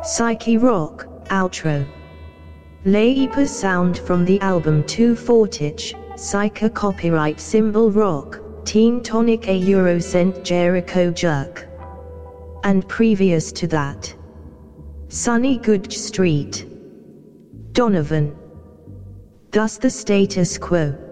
Psyche Rock, outro. Leipa sound from the album 2 Fortich, Psyche copyright Symbol Rock, Teen Tonic a Eurocent Jericho Jerk. And previous to that, Sunny Good Street. Donovan. Thus the status quo.